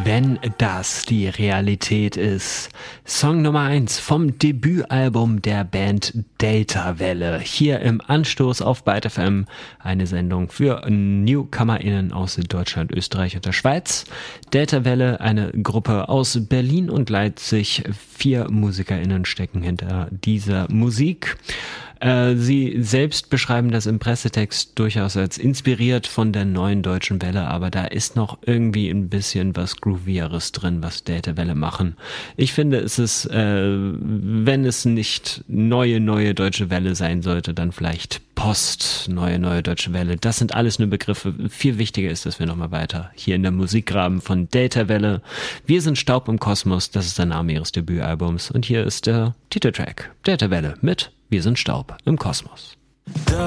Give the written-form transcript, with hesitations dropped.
Wenn das die Realität ist. Song Nummer 1 vom Debütalbum der Band Deltawelle. Hier im Anstoß auf Byte FM, eine Sendung für NewcomerInnen aus Deutschland, Österreich und der Schweiz. Deltawelle, eine Gruppe aus Berlin und Leipzig. 4 MusikerInnen stecken hinter dieser Musik. Sie selbst beschreiben das im Pressetext durchaus als inspiriert von der neuen deutschen Welle, aber da ist noch irgendwie ein bisschen was Groovieres drin, was Deltawelle machen. Ich finde, es ist, wenn es nicht neue deutsche Welle sein sollte, dann vielleicht neue deutsche Welle. Das sind alles nur Begriffe. Viel wichtiger ist, dass wir nochmal weiter hier in der Musik graben von Deltawelle. Wir sind Staub im Kosmos, das ist der Name ihres Debütalbums und hier ist der Titeltrack Deltawelle mit Wir sind Staub im Kosmos.